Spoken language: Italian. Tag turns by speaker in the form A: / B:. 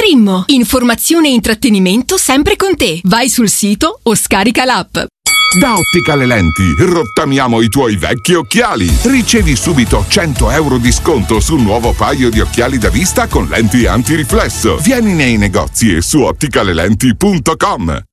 A: Trimmo. Informazione e intrattenimento sempre con te. Vai sul sito o scarica l'app.
B: Da Otticale Lenti rottamiamo i tuoi vecchi occhiali. Ricevi subito 100 euro di sconto sul nuovo paio di occhiali da vista con lenti antiriflesso. Vieni nei negozi e su otticalelenti.com.